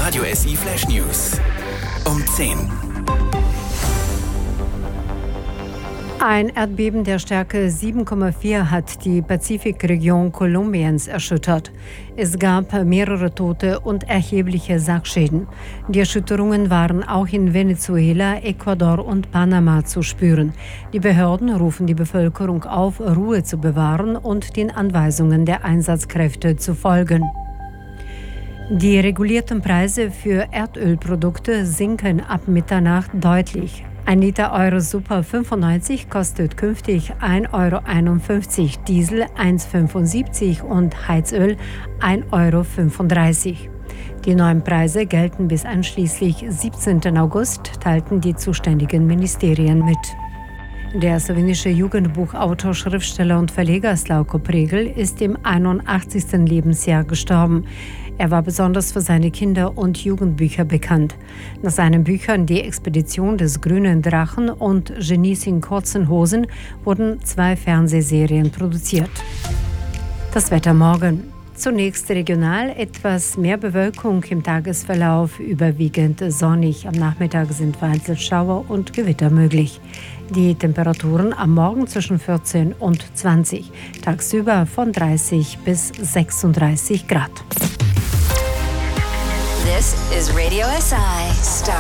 Radio SI Flash News um 10. Ein Erdbeben der Stärke 7,4 hat die Pazifikregion Kolumbiens erschüttert. Es gab mehrere Tote und erhebliche Sachschäden. Die Erschütterungen waren auch in Venezuela, Ecuador und Panama zu spüren. Die Behörden rufen die Bevölkerung auf, Ruhe zu bewahren und den Anweisungen der Einsatzkräfte zu folgen. Die regulierten Preise für Erdölprodukte sinken ab Mitternacht deutlich. 1 Liter Euro Super 95 kostet künftig 1,51 Euro, Diesel 1,75 und Heizöl 1,35 Euro. Die neuen Preise gelten bis einschließlich 17. August, teilten die zuständigen Ministerien mit. Der slowenische Jugendbuchautor, Schriftsteller und Verleger Slavko Pregl ist im 81. Lebensjahr gestorben. Er war besonders für seine Kinder- und Jugendbücher bekannt. Nach seinen Büchern Die Expedition des grünen Drachen und Genies in kurzen Hosen wurden 2 Fernsehserien produziert. Das Wetter morgen. Zunächst regional etwas mehr Bewölkung, im Tagesverlauf überwiegend sonnig. Am Nachmittag sind vereinzelt Schauer und Gewitter möglich. Die Temperaturen am Morgen zwischen 14 und 20, tagsüber von 30 bis 36 Grad. This is Radio SI.